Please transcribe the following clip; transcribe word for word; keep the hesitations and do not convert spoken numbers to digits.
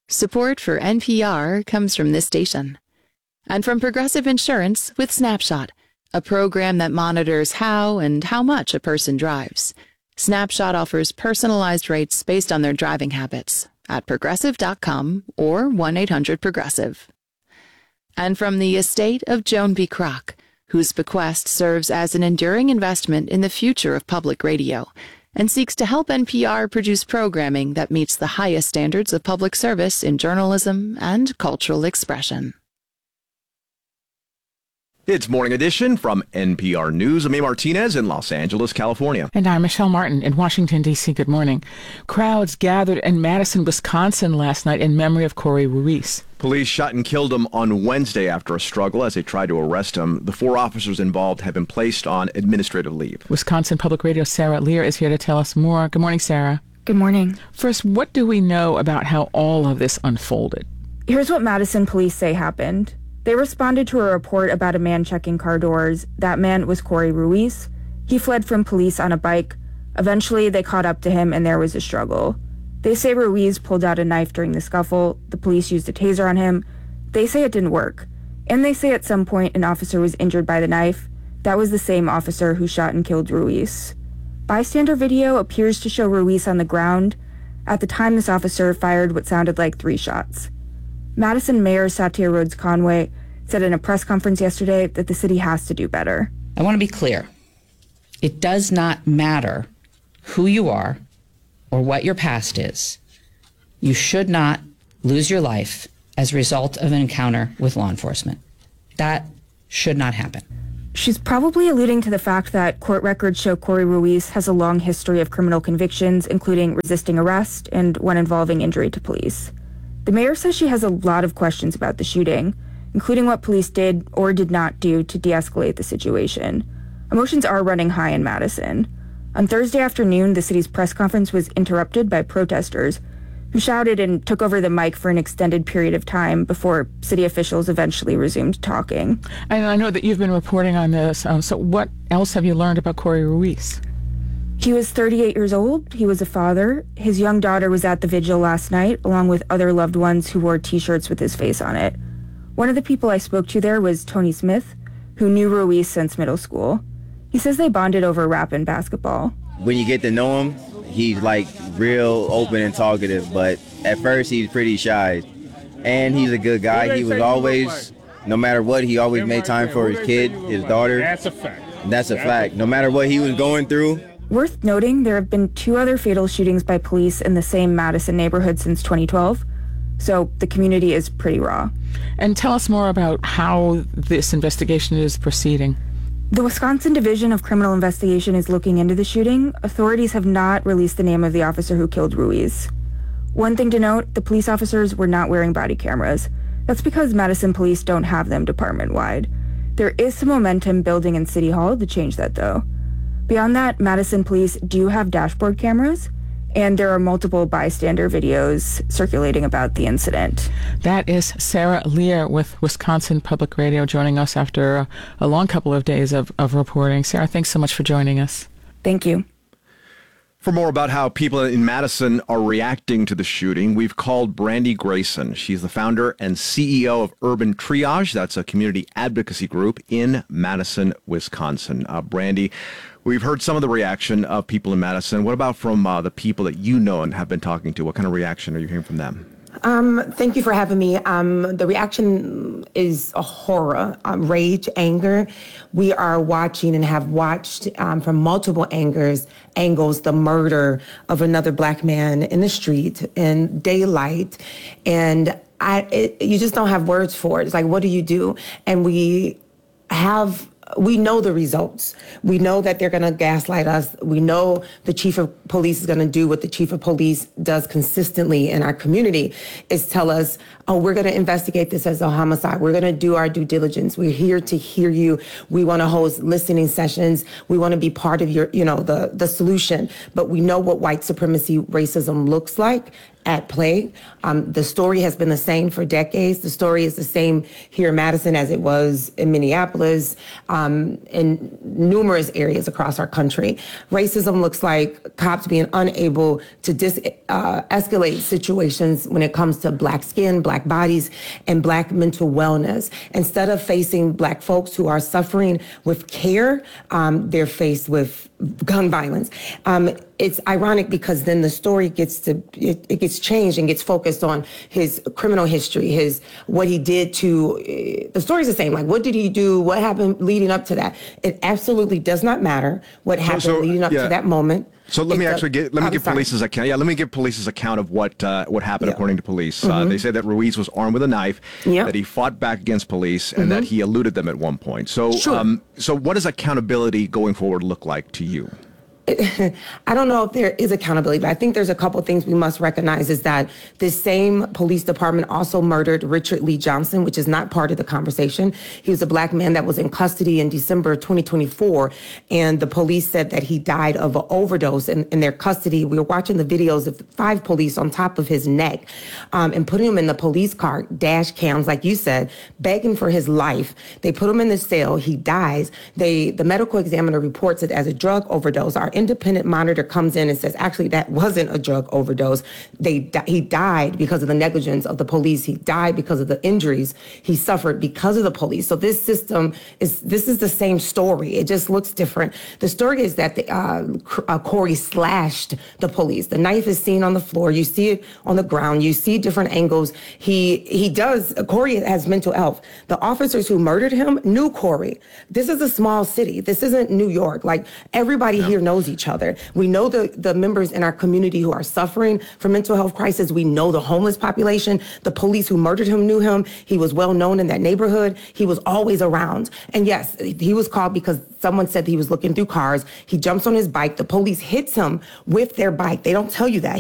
Support for N P R comes from this station. And from Progressive Insurance with Snapshot, a program that monitors how and how much a person drives. Snapshot offers personalized rates based on their driving habits at progressive dot com or one eight hundred progressive. And from the estate of Joan B. Kroc, whose bequest serves as an enduring investment in the future of public radio and seeks to help N P R produce programming that meets the highest standards of public service in journalism and cultural expression. It's Morning Edition from N P R News. I'm A. Martinez in Los Angeles, California. And I'm Michelle Martin in Washington, D C Good morning. Crowds gathered in Madison, Wisconsin last night in memory of Corey Ruiz. Police shot and killed him on Wednesday after a struggle as they tried to arrest him. The four officers involved have been placed on administrative leave. Wisconsin Public Radio's Sarah Lear is here to tell us more. Good morning, Sarah. Good morning. First, what do we know about how all of this unfolded? Here's what Madison police say happened. They responded to a report about a man checking car doors. That man was Corey Ruiz. He fled from police on a bike. Eventually, they caught up to him and there was a struggle. They say Ruiz pulled out a knife during the scuffle. The police used a taser on him. They say it didn't work. And they say at some point an officer was injured by the knife. That was the same officer who shot and killed Ruiz. Bystander video appears to show Ruiz on the ground. At the time, this officer fired what sounded like three shots. Madison Mayor Satya Rhodes Conway said in a press conference yesterday that the city has to do better. I want to be clear. It does not matter who you are or what your past is. You should not lose your life as a result of an encounter with law enforcement. That should not happen. She's probably alluding to the fact that court records show Corey Ruiz has a long history of criminal convictions, including resisting arrest and one involving injury to police. The mayor says she has a lot of questions about the shooting, including what police did or did not do to de-escalate the situation. Emotions are running high in Madison. On Thursday afternoon, the city's press conference was interrupted by protesters who shouted and took over the mic for an extended period of time before city officials eventually resumed talking. And I know that you've been reporting on this. Um, so what else have you learned about Corey Ruiz? He was thirty-eight years old. He was a father. His young daughter was at the vigil last night, along with other loved ones who wore T-shirts with his face on it. One of the people I spoke to there was Tony Smith, who knew Ruiz since middle school. He says they bonded over rap and basketball. When you get to know him, he's like real open and talkative, but at first he's pretty shy. And he's a good guy. He was always, no matter what, he always made time for his kid, his daughter. That's a fact. That's a fact. No matter what he was going through. Worth noting, there have been two other fatal shootings by police in the same Madison neighborhood since twenty twelve. So the community is pretty raw. And tell us more about how this investigation is proceeding. The Wisconsin Division of Criminal Investigation is looking into the shooting. Authorities have not released the name of the officer who killed Ruiz. One thing to note, the police officers were not wearing body cameras. That's because Madison police don't have them department-wide. There is some momentum building in City Hall to change that, though. Beyond that, Madison police do have dashboard cameras, and there are multiple bystander videos circulating about the incident. That is Sarah Lear with Wisconsin Public Radio joining us after a, a long couple of days of, of reporting. Sarah, thanks so much for joining us. Thank you. For more about how people in Madison are reacting to the shooting, we've called Brandy Grayson. She's the founder and C E O of Urban Triage. That's a community advocacy group in Madison, Wisconsin. Uh, Brandy, we've heard some of the reaction of people in Madison. What about from uh, the people that you know and have been talking to? What kind of reaction are you hearing from them? Um, thank you for having me. Um, the reaction is a horror, um, rage, anger. We are watching and have watched um, from multiple angers, angles, the murder of another black man in the street in daylight. And I, it, you just don't have words for it. It's like, what do you do? And we have We know the results. We know that they're going to gaslight us. We know the chief of police is going to do what the chief of police does consistently in our community, is tell us, oh, we're going to investigate this as a homicide. We're going to do our due diligence. We're here to hear you. We want to host listening sessions. We want to be part of your, you know, the, the solution. But we know what white supremacy racism looks like at play. Um, the story has been the same for decades. The story is the same here in Madison as it was in Minneapolis. Um, um, in numerous areas across our country. Racism looks like cops being unable to dis, uh, escalate situations when it comes to Black skin, Black bodies, and Black mental wellness. Instead of facing Black folks who are suffering with care, um, they're faced with gun violence. Um, it's ironic because then the story gets to it, it gets changed and gets focused on his criminal history, his what he did to. Uh, the story's the same. Like, what did he do? What happened leading up to that? It absolutely does not matter what happened so, so, leading up yeah. to that moment. So let me it's actually a, get let me I'm give sorry. police's account. Yeah, let me give police's account of what uh, what happened yeah. according to police. Mm-hmm. Uh, they say that Ruiz was armed with a knife, yep. that he fought back against police, and mm-hmm. that he eluded them at one point. So, sure. um, so what does accountability going forward look like to you? I don't know if there is accountability, but I think there's a couple things we must recognize is that this same police department also murdered Richard Lee Johnson, which is not part of the conversation. He was a Black man that was in custody in December twenty twenty-four, and the police said that he died of an overdose in, in their custody. We were watching the videos of five police on top of his neck um, and putting him in the police car, dash cams, like you said, begging for his life. They put him in the cell. He dies. They, the medical examiner reports it as a drug overdose. Our independent monitor comes in and says, actually, that wasn't a drug overdose. They He died because of the negligence of the police. He died because of the injuries he suffered because of the police. So this system is, this is the same story. It just looks different. The story is that the, uh, uh, Corey slashed the police. The knife is seen on the floor. You see it on the ground. You see different angles. He, he does, Corey has mental health. The officers who murdered him knew Corey. This is a small city. This isn't New York. Like, everybody yeah. here knows each other. We know the, the members in our community who are suffering from mental health crisis. We know the homeless population. The police who murdered him knew him. He was well known in that neighborhood. He was always around. And yes, he was called because someone said he was looking through cars. He jumps on his bike. The police hits him with their bike. They don't tell you that.